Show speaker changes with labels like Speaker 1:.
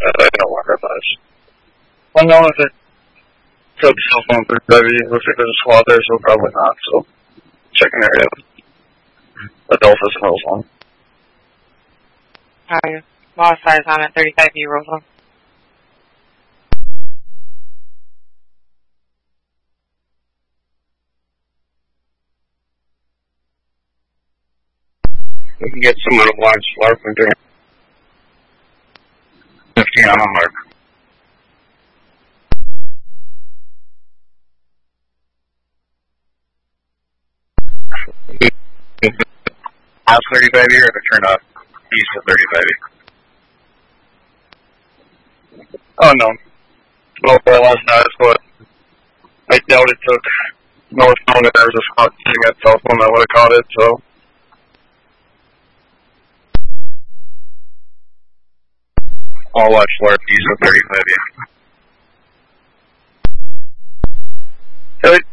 Speaker 1: I don't work that much. Well, no, if it took cell phone 35, looks like there's a squad there, so probably not, so checking area. Adolphus and Roseland.
Speaker 2: Alright, lost size on at 35B, Roseland.
Speaker 1: We can get someone to watch Larpenter. 15 on the mark. Past 35 here, or turn off east of 35. Oh no. Well, last night, but I doubt it took northbound if there was a squad sitting at cell phone that would have caught it, so. I'll watch Larp east of 35. Yeah.